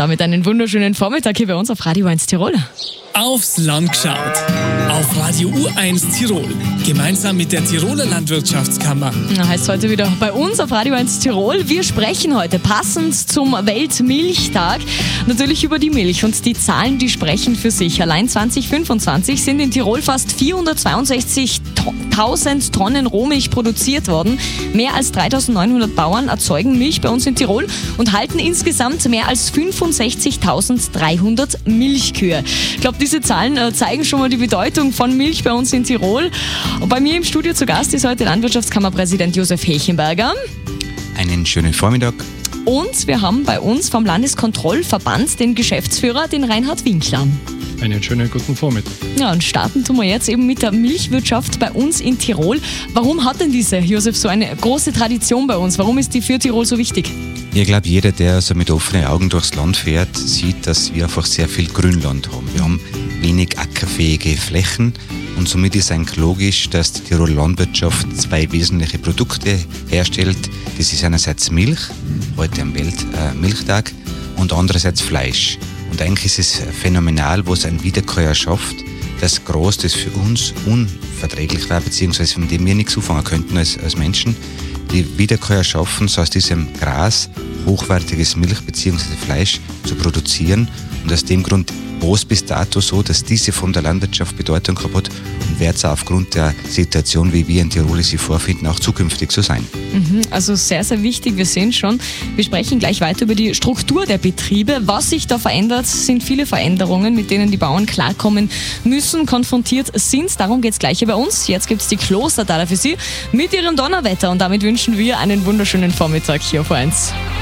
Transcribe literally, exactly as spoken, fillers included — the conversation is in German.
damit einen wunderschönen Vormittag hier bei uns auf Radio eins Tirol. Aufs Land geschaut. Auf Radio U eins Tirol. Gemeinsam mit der Tiroler Landwirtschaftskammer. Na, heißt heute wieder bei uns auf Radio eins Tirol. Wir sprechen heute passend zum Weltmilchtag natürlich über die Milch. Und die Zahlen, die sprechen für sich. Allein zwanzig fünfundzwanzig sind in Tirol fast vierhundertzweiundsechzigtausend Tonnen Rohmilch produziert worden. Mehr als dreitausendneunhundert Bauern erzeugen Milch bei uns in Tirol und halten insgesamt mehr als fünfundsechzigtausenddreihundert Milchkühe. Ich glaube, diese Zahlen äh, zeigen schon mal die Bedeutung von Milch bei uns in Tirol. Und bei mir im Studio zu Gast ist heute Landwirtschaftskammerpräsident Josef Hechenberger. Einen schönen Vormittag. Und wir haben bei uns vom Landeskontrollverband den Geschäftsführer, den Reinhard Winkler. Einen schönen guten Vormittag. Ja, und starten tun wir jetzt eben mit der Milchwirtschaft bei uns in Tirol. Warum hat denn diese, Josef, so eine große Tradition bei uns? Warum ist die für Tirol so wichtig? Ich glaube, jeder, der so mit offenen Augen durchs Land fährt, sieht, dass wir einfach sehr viel Grünland haben. Wir haben wenig ackerfähige Flächen und somit ist eigentlich logisch, dass die Tiroler Landwirtschaft zwei wesentliche Produkte herstellt. Das ist einerseits Milch, heute am Weltmilchtag, äh, und andererseits Fleisch. Und eigentlich ist es phänomenal, was ein Wiederkäuer schafft, das Gras, das für uns unverträglich war, beziehungsweise von dem wir nichts anfangen könnten als, als Menschen, die Wiederkäuer schaffen, so aus diesem Gras hochwertiges Milch bzw. Fleisch zu produzieren. Und aus dem Grund war es bis dato so, dass diese von der Landwirtschaft Bedeutung gehabt hat und wird es aufgrund der Situation, wie wir in Tirol sie vorfinden, auch zukünftig so sein. Mhm, also sehr, sehr wichtig. Wir sehen schon, wir sprechen gleich weiter über die Struktur der Betriebe. Was sich da verändert, sind viele Veränderungen, mit denen die Bauern klarkommen müssen, konfrontiert sind. Darum geht es gleich hier bei uns. Jetzt gibt es die Klostertaler für Sie mit ihrem Donnerwetter und damit wünschen wir einen wunderschönen Vormittag hier auf eins.